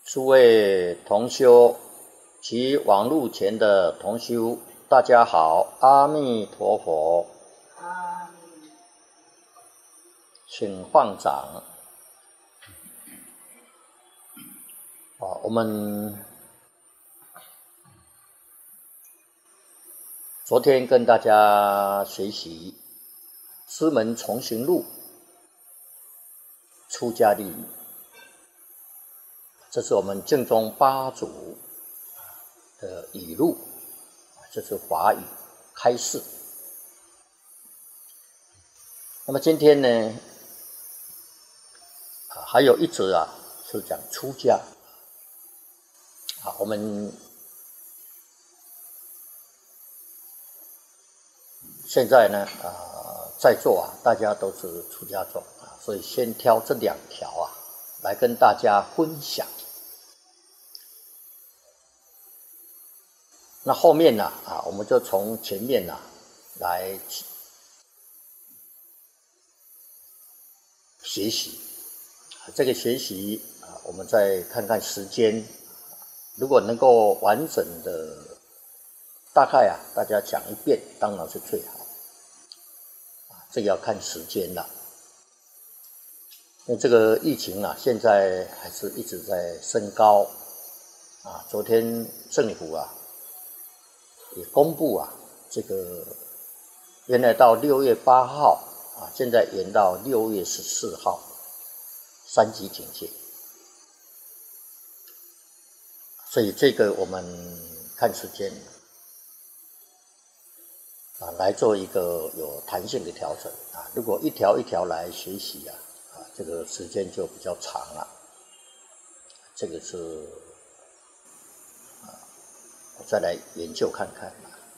诸位同修及网路前的同修，大家好，阿弥陀佛。 阿弥， 请放掌。我们昨天跟大家学习《师门重行录》出家律仪，这是我们净宗八祖的语录，这是华语开示。那么今天呢，还有一则是讲出家。我们现在呢，在座大家都是出家众所以先挑这两条来跟大家分享。那后面呢，我们就从前面来学习。这个学习我们再看看时间。如果能够完整的，大概大家讲一遍，当然是最好。这个要看时间了，因为这个疫情现在还是一直在升高。昨天政府也公布这个原来到6月8号现在延到6月14号，3级警戒。所以这个我们看时间来做一个有弹性的调整如果一条一条来学习这个时间就比较长了。这个是我再来研究看看。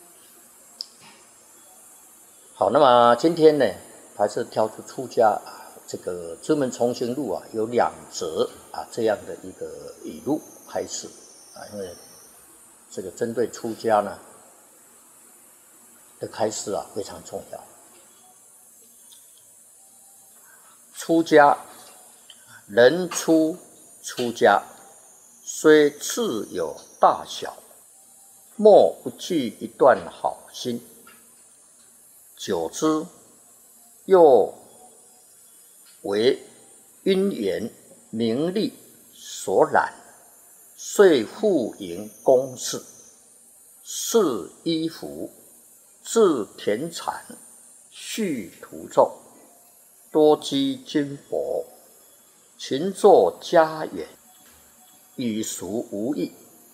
好，那么今天呢，还是挑出出家这个《师门重行录》有2则这样的一个语录开始。因为这个针对出家呢的开示非常重要。出家，人出家，虽志有大小，莫不具一段好心，久之又为因缘名利所染，遂复营公事，饰衣服，置田产，续土众，多积金帛，勤作家园，与俗无异。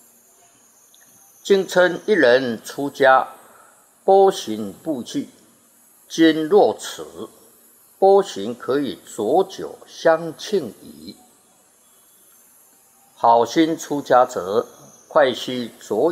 今称一人出家，波行不惧，今若此，波行可以浊酒相庆矣。好心出家者，快须着